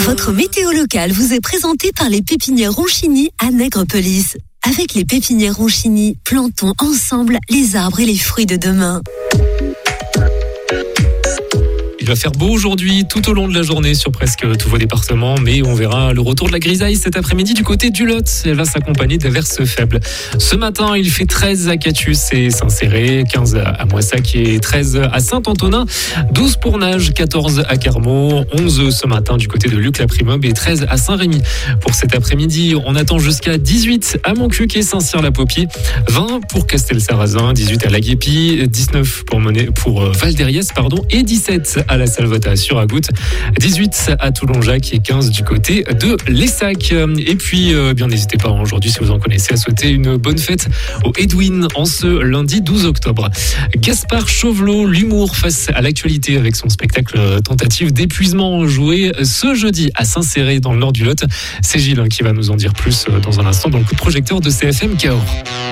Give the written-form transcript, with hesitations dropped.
Votre météo locale vous est présentée par les pépinières Ronchini à Nègrepelisse. Avec les pépinières Ronchini, plantons ensemble les arbres et les fruits de demain. Il va faire beau aujourd'hui tout au long de la journée sur presque tous vos départements, mais on verra le retour de la grisaille cet après-midi du côté du Lot. Elle va s'accompagner d'averses faibles. Ce matin, il fait 13 à Catus et Saint-Céré, 15 à Moissac et 13 à Saint-Antonin, 12 pour Nage, 14 à Carmaux, 11 ce matin du côté de Luc-la-Primobe et 13 à Saint-Rémy. Pour cet après-midi, on attend jusqu'à 18 à Montcuq et Saint-Cyr-la-Popier, 20 pour Castel-Sarrazin, 18 à La Guépie, 19 pour Val-d'Eriès, et 17 à la Salvetat sur Agout, 18 à Toulon-Jacques et 15 du côté de l'Essac. Et puis, bien n'hésitez pas aujourd'hui, si vous en connaissez, à souhaiter une bonne fête au Edwin en ce lundi 12 octobre. Gaspard Chauvelot, l'humour face à l'actualité avec son spectacle tentative d'épuisement joué ce jeudi à Saint-Céré dans le nord du Lot. C'est Gilles qui va nous en dire plus dans un instant dans le coup de projecteur de CFM Cahors.